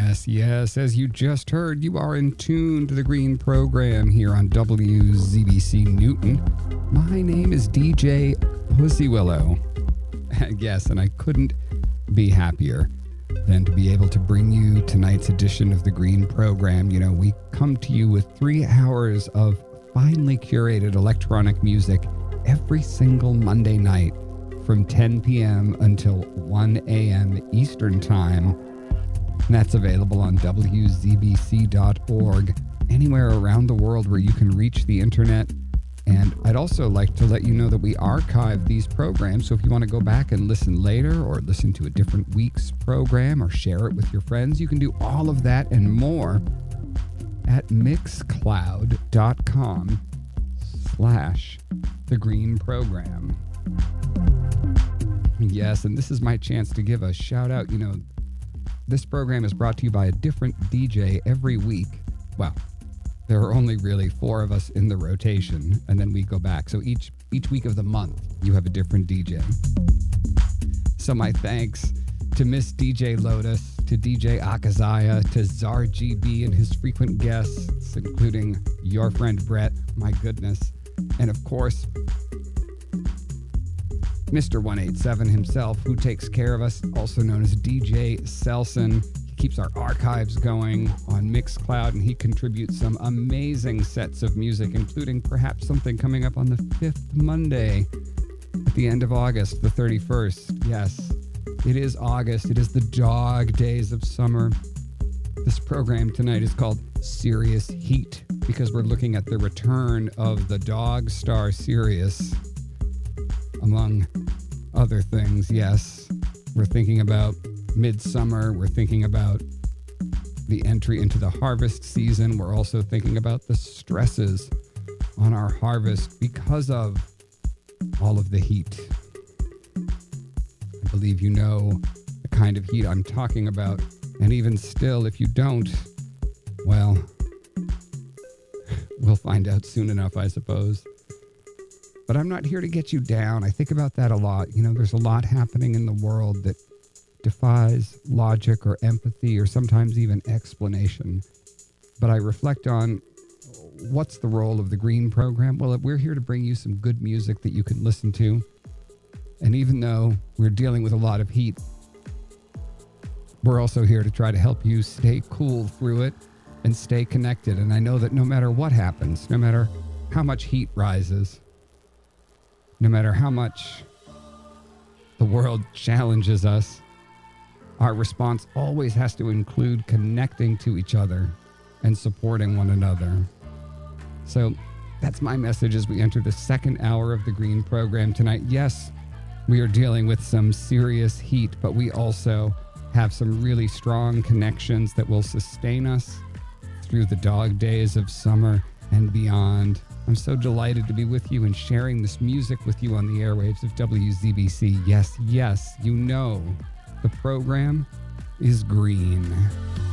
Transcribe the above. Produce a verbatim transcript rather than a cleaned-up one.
Yes, yes. As you just heard, you are in tune to the Green Program here on W Z B C Newton. My name is D J Pussy Willow. Yes, and I couldn't be happier than to be able to bring you tonight's edition of the Green Program. You know, we come to you with three hours of finely curated electronic music every single Monday night from ten p.m. until one a.m. Eastern Time. And that's available on W Z B C dot org, anywhere around the world where you can reach the internet. And I'd also like to let you know that we archive these programs, so if you want to go back and listen later or listen to a different week's program or share it with your friends, you can do all of that and more at mixcloud.com slash the Green Program. Yes, and this is my chance to give a shout out. You know, this program is brought to you by a different D J every week. Well, there are only really four of us in the rotation, and then we go back. So each each week of the month, you have a different D J. So my thanks to Miss D J Lotus, to D J Akazaya, to Zar G B and his frequent guests, including your friend Brett, my goodness, and of course, Mister one eighty-seven himself, who takes care of us, also known as D J Selson. Keeps our archives going on Mixcloud, and he contributes some amazing sets of music, including perhaps something coming up on the fifth Monday at the end of August, the thirty-first. Yes, it is August. It is the dog days of summer. This program tonight is called Serious Heat because we're looking at the return of the dog star Sirius, among other things. Yes, we're thinking about midsummer. We're thinking about the entry into the harvest season. We're also thinking about the stresses on our harvest because of all of the heat. I believe you know the kind of heat I'm talking about. And even still, if you don't, well, we'll find out soon enough, I suppose. But I'm not here to get you down. I think about that a lot. You know, there's a lot happening in the world that defies logic or empathy or sometimes even explanation. But I reflect on what's the role of the Green Program? Well, we're here to bring you some good music that you can listen to. And even though we're dealing with a lot of heat, we're also here to try to help you stay cool through it and stay connected. And I know that no matter what happens, no matter how much heat rises, no matter how much the world challenges us, our response always has to include connecting to each other and supporting one another. So that's my message as we enter the second hour of the Green Program tonight. Yes, we are dealing with some serious heat, but we also have some really strong connections that will sustain us through the dog days of summer and beyond. I'm so delighted to be with you and sharing this music with you on the airwaves of W Z B C. Yes, yes, you know, the program is green.